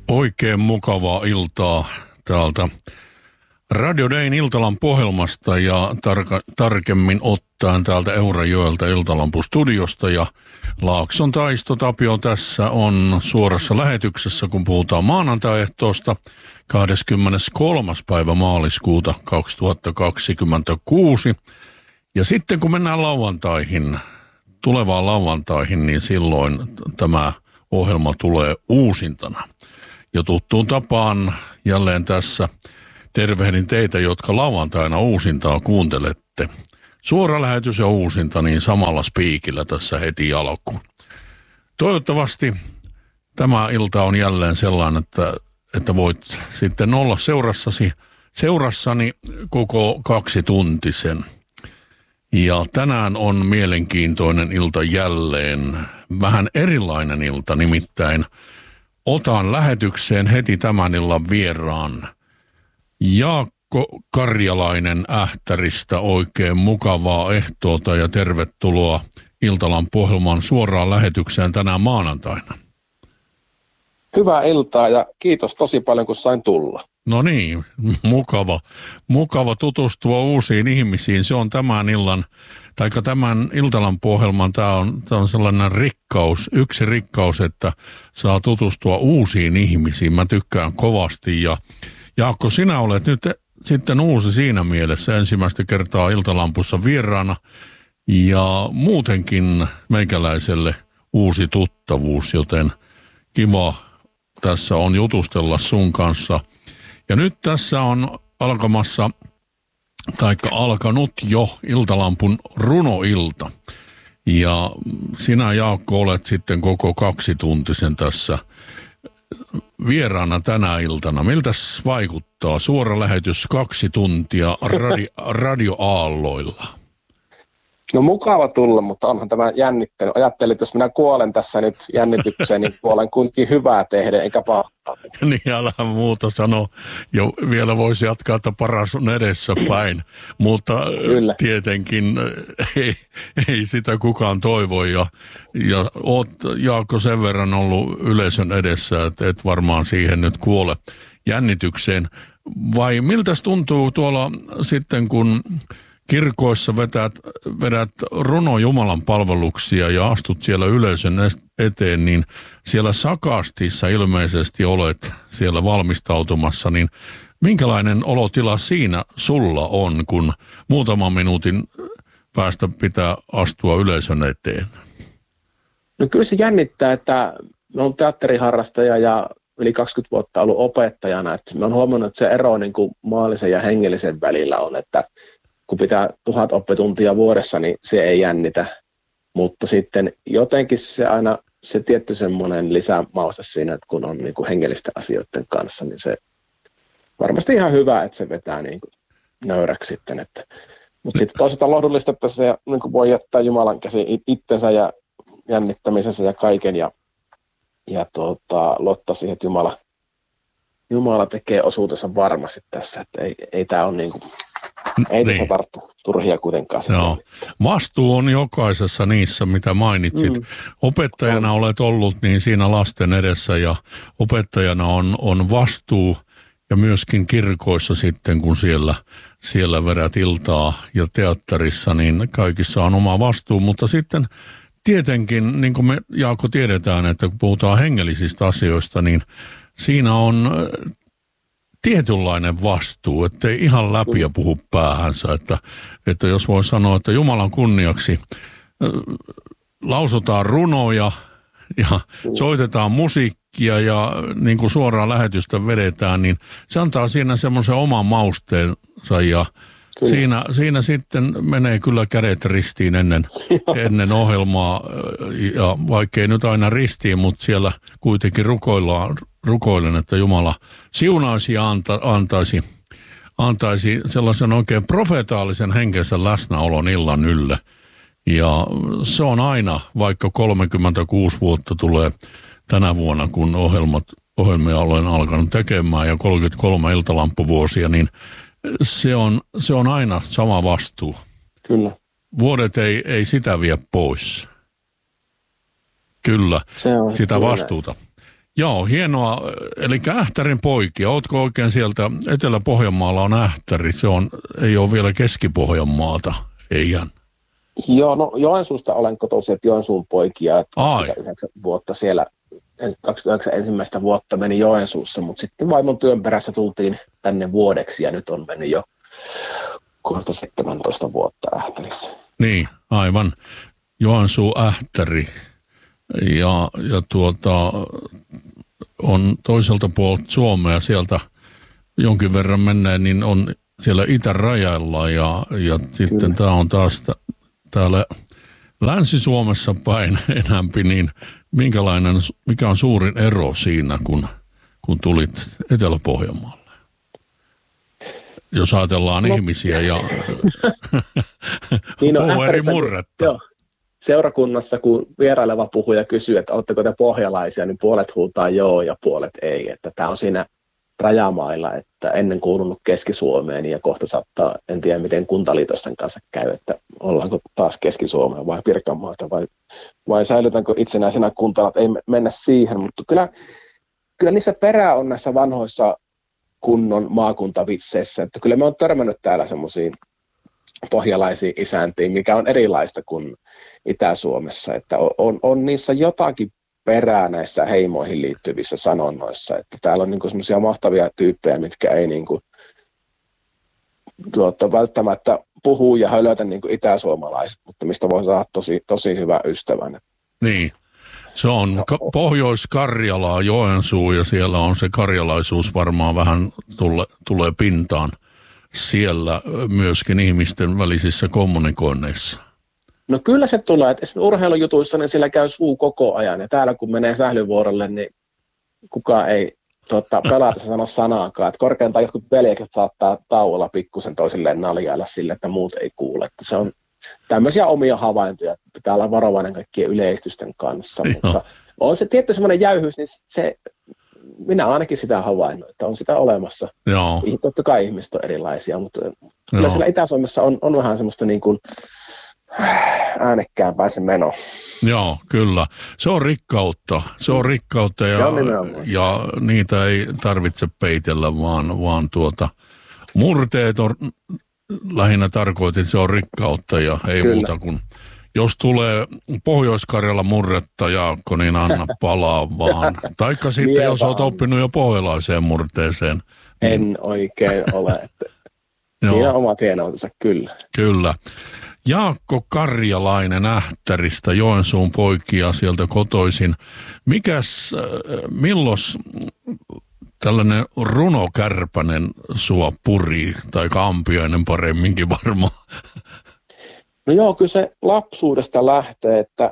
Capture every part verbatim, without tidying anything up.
Oikein mukavaa iltaa täältä Radio Dayn Iltalan pohjelmasta ja tarka, tarkemmin ottaen täältä Eurajoelta Iltalampu-studiosta. Ja Laakson Taisto Tapio tässä on suorassa lähetyksessä, kun puhutaan maanantai-ehtoosta kahdeskymmeneskolmas päivä maaliskuuta kaksituhattakaksikymmentäkuusi. Ja sitten kun mennään lauantaihin, tulevaan lauantaihin, niin silloin tämä ohjelma tulee uusintana. Ja tuttuun tapaan jälleen tässä tervehdin teitä, jotka lauantaina uusintaa kuuntelette. Suora lähetys ja uusinta niin samalla spiikillä tässä heti alkuun. Toivottavasti tämä ilta on jälleen sellainen, että, että voit sitten olla seurassasi, seurassani koko kaksi tuntisen. Ja tänään on mielenkiintoinen ilta jälleen, vähän erilainen ilta, nimittäin otan lähetykseen heti tämän illan vieraan Jaakko Karjalainen Ähtäristä. Oikein mukavaa ehtoota ja tervetuloa Iltalan pohjelman suoraan lähetykseen tänään maanantaina. Hyvää iltaa ja kiitos tosi paljon, kun sain tulla. No niin, mukava. Mukava tutustua uusiin ihmisiin. Se on tämän illan, tai tämän Iltalan pohjelman, tämä on, tämä on sellainen rikkaus, yksi rikkaus, että saa tutustua uusiin ihmisiin. Mä tykkään kovasti ja Jaakko, sinä olet nyt sitten uusi siinä mielessä ensimmäistä kertaa Iltalampussa vieraana ja muutenkin meikäläiselle uusi tuttavuus, joten kiva tässä on jutustella sun kanssa. Ja nyt tässä on alkamassa, taikka alkanut jo Iltalampun runoilta. Ja sinä, Jaakko, olet sitten koko kaksituntisen tässä vieraana tänä iltana. Miltäs vaikuttaa suora lähetys kaksi tuntia radio, radioaalloilla? No mukava tulla, mutta onhan tämä jännittänyt. Ajattelin, että jos minä kuolen tässä nyt jännitykseen, niin kuolen kuitenkin hyvää tehdä, eikä pahaa. Niin, älä muuta sano. Ja vielä voisi jatkaa, että paras on edessä päin. Mutta Kyllä. tietenkin ei, ei sitä kukaan toivo. Ja, ja oot, Jaakko, sen verran ollut yleisön edessä, että et varmaan siihen nyt kuole jännitykseen. Vai miltäs tuntuu tuolla sitten, kun kirkoissa vedät, vedät runo Jumalan palveluksia ja astut siellä yleisön eteen, niin siellä sakastissa ilmeisesti olet siellä valmistautumassa, niin minkälainen olotila siinä sulla on, kun muutaman minuutin päästä pitää astua yleisön eteen? No kyllä se jännittää, että mä oon teatteriharrastaja ja yli kaksikymmentä vuotta ollut opettajana, että mä oon huomannut, että se ero niin kuin maallisen ja hengellisen välillä on, että kun pitää tuhat oppituntia vuodessa, niin se ei jännitä, mutta sitten jotenkin se aina, se tietty semmoinen lisämauste siinä, että kun on niin kuin hengellisten asioiden kanssa, niin se varmasti ihan hyvä, että se vetää niin kuin nöyräksi sitten, että, mutta sitten toisaalta lohdullista, että se niin kuin voi jättää Jumalan käsiin itsensä ja jännittämisensä ja kaiken ja, ja tuota, luottaa siihen, että Jumala, Jumala tekee osuutensa varmasti tässä, että ei, ei tämä ole niin kuin Ei tässä niin. tarttu turhia kuitenkaan. No. Vastuu on jokaisessa niissä, mitä mainitsit. Mm. Opettajana on. olet ollut niin siinä lasten edessä ja opettajana on, on vastuu ja myöskin kirkoissa sitten, kun siellä, siellä vedät iltaa ja teatterissa, niin kaikissa on oma vastuu. Mutta sitten tietenkin, niin kuin me Jaakko tiedetään, että kun puhutaan hengellisistä asioista, niin siinä on tietynlainen vastuu, ettei ihan läpiä puhu päähänsä, että, että jos voi sanoa, että Jumalan kunniaksi äh, lausutaan runoja ja soitetaan musiikkia ja niin kuin suoraan lähetystä vedetään, niin se antaa siinä semmoisen oman mausteensa ja siinä, siinä sitten menee kyllä kädet ristiin ennen, ennen ohjelmaa ja vaikkei nyt aina ristiin, mutta siellä kuitenkin rukoillaan rukoilen, että Jumala siunaisi ja anta, antaisi, antaisi sellaisen oikein profetaalisen henkensä läsnäolon illan ylle. Ja se on aina, vaikka kolmekymmentäkuusi vuotta tulee tänä vuonna, kun ohjelmat, ohjelmia olen alkanut tekemään ja kolmekymmentäkolme iltalampuvuosia, niin se on, se on aina sama vastuu. Kyllä. Vuodet ei, ei sitä vie pois. Kyllä, se on sitä vastuuta. Joo, hienoa. Eli Ähtärin poikia. Ootko oikein sieltä Etelä-Pohjanmaalla on Ähtäri? Se on, ei ole vielä Keski-Pohjanmaata, eihän. Joo, no Joensuusta olen kotoisin, että Joensuun poikia. Että kaksikymmentäyhdeksän vuotta siellä, kaksikymmentäyhdeksän ensimmäistä vuotta meni Joensuussa, mutta sitten vaimon työn perässä tultiin tänne vuodeksi ja nyt on mennyt jo kohta seitsemäntoista vuotta Ähtärissä. Niin, aivan. Joensuu Ähtäri. Ja, ja tuota, on toiselta puolelta Suomea sieltä jonkin verran mennään, niin on siellä itärajalla ja, ja sitten tämä on taas t- täällä Länsi-Suomessa päin enämpi, niin minkälainen, mikä on suurin ero siinä, kun, kun tulit Etelä-Pohjanmaalle? Jos ajatellaan no. ihmisiä ja niin no, eri murretta. Joo. Seurakunnassa, kun vieraileva puhuja kysyy, että oletteko te pohjalaisia, niin puolet huutaa joo ja puolet ei. Että tämä on siinä rajamailla, että ennen kuulunut Keski-Suomeen ja kohta saattaa, en tiedä miten kuntaliitosten kanssa käy, että ollaanko taas Keski-Suomea vai Pirkanmaata vai, vai säilytänkö itsenäisenä kuntana, että ei mennä siihen. Mutta kyllä, kyllä niissä perää on näissä vanhoissa kunnon maakuntavitseissä, että kyllä me on törmännyt täällä semmoisiin pohjalaisiin isäntiin, mikä on erilaista kuin Itä-Suomessa, että on, on, on niissä jotakin perää näissä heimoihin liittyvissä sanonnoissa, että täällä on niinku semmoisia mahtavia tyyppejä, mitkä ei niinku, tuota, välttämättä puhu ja hölötä niin kuin itäsuomalaiset, mutta mistä voi saada tosi, tosi hyvä ystävän. Niin, se on no. Pohjois-Karjalaa, Joensuu, ja siellä on se karjalaisuus varmaan vähän tule, tulee pintaan siellä myöskin ihmisten välisissä kommunikoinneissa. No kyllä se tulee, että esimerkiksi urheilujutuissa niin siellä käy suu koko ajan, ja täällä kun menee sählyvuorolle, niin kukaan ei tota, pelata sano sanaakaan, että korkeintaan jotkut veljekset saattaa tauolla pikkusen toisilleen naljailla sille, että muut ei kuule, että se on tämmöisiä omia havaintoja, että pitää olla varovainen kaikkien yleistysten kanssa, Joo. mutta on se tietty semmoinen jäyhyys, niin se, minä ainakin sitä havainnut, että on sitä olemassa. Joo. Totta kai ihmiset on erilaisia, mutta kyllä siellä Itä-Suomessa on, on vähän semmoista niin kuin äänekkäämpää se meno. Joo, kyllä. Se on rikkautta. Se on rikkautta ja, on ja niitä ei tarvitse peitellä, vaan, vaan tuota, murteet on lähinnä tarkoitin, että se on rikkautta ja ei kyllä. muuta kuin, jos tulee Pohjois-Karjala murretta, Jaakko, niin anna palaa vaan. Taikka sitten, Miepä jos olet oppinut jo pohjalaiseen murteeseen. Niin... En oikein ole. Että siinä on omat hienoutensa, kyllä. Kyllä. Jaakko Karjalainen Ähtäristä, Joensuun poikia sieltä kotoisin. Mikäs, millos tällainen runokärpänen sua puri, tai Ampiainen paremminkin varmaan? No joo, kyllä se lapsuudesta lähtee, että,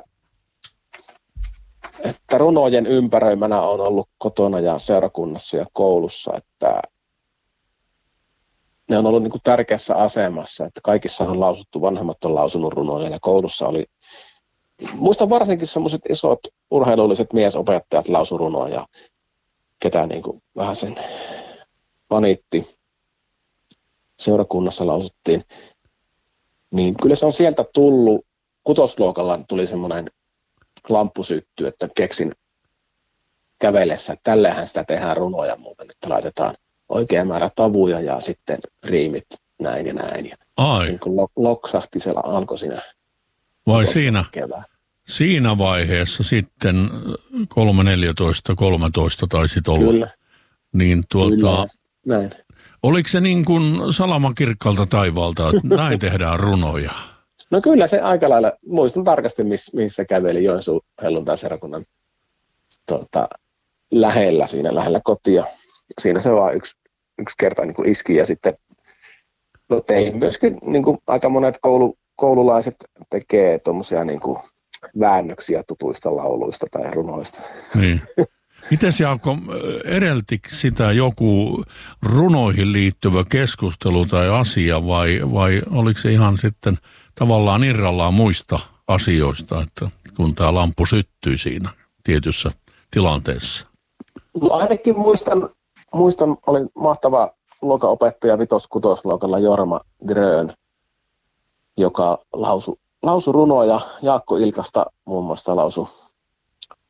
että runojen ympäröimänä on ollut kotona ja seurakunnassa ja koulussa, että ne on ollut niin kuin tärkeässä asemassa, että kaikissa on lausuttu, vanhemmat on lausunut runoja ja koulussa oli, muistan varsinkin semmoiset isot urheilulliset miesopettajat lausu runoja, ketä niin kuin vähän sen paniitti, seurakunnassa lausuttiin, niin kyllä se on sieltä tullut, kutosluokalla tuli semmoinen lamppu sytty, että keksin kävellessä, että tälleenhän sitä tehdään runoja muuten, että laitetaan oikea määrä tavuja ja sitten riimit näin ja näin. Ja Ai. Kun loksahti, se alkoi siinä. Vai siinä, siinä vaiheessa sitten kolme neljätoista kolmetoista taisit olla. Kyllä. Niin tuota, Kyllä. Näin. Oliko se niin kuin salama kirkkaalta taivaalta, että näin tehdään runoja? No kyllä se aika lailla, muistan tarkasti, miss, missä käveli Joensuun helluntaiserakunnan tuota, lähellä, siinä lähellä kotia. Siinä se vaan yksi, yksi kerta niin kuin iski ja sitten no tein myöskin niin kuin aika monet koulu, koululaiset tekee tuommoisia niin kuin väännöksiä tutuista lauluista tai runoista. Niin. Mites Jaakko, edeltikö sitä joku runoihin liittyvä keskustelu tai asia vai, vai oliko se ihan sitten tavallaan irrallaan muista asioista, että kun tämä lamppu syttyi siinä tietyssä tilanteessa? No ainakin muistan, muistan oli mahtava luokanopettaja vitos-kutosluokalla Jorma Grön, joka lausui lausu runoja. Jaakko Ilkasta muun muassa lausui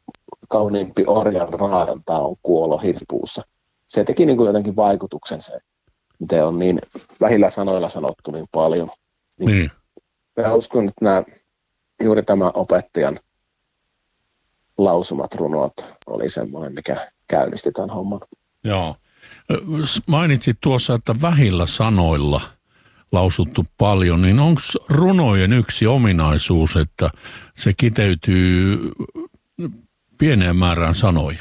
kauniimpi orjan raadonta on kuolo hirpuussa. Se teki niin kuin jotenkin vaikutuksen se, miten on niin vähillä sanoilla sanottu niin paljon. Niin niin. Mä uskon, että nämä, juuri tämä opettajan lausumat runot oli semmoinen, mikä käynnisti tämän homman. Joo. Mainitsit tuossa, että vähillä sanoilla lausuttu paljon, niin onko runojen yksi ominaisuus, että se kiteytyy pieneen määrään sanoja?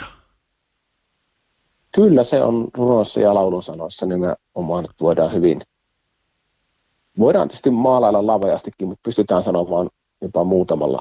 Kyllä se on runoissa ja laulun sanoissa nimenomaan, että voidaan hyvin, voidaan tietysti maalailla laveastikin, mutta pystytään sanomaan jopa muutamalla